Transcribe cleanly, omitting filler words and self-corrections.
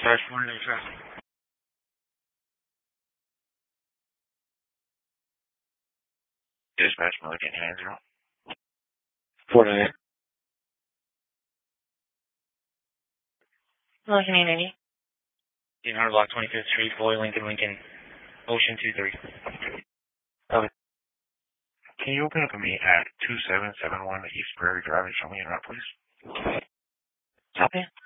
Dispatch 49 traffic. Dispatch Milligan Hand Zero. 49. Milligan 880. United Block 25th Street, Floyd, Lincoln, Ocean 23. Okay. Can you open up a me at 2771 East Prairie Drive and show me a route, please? Okay.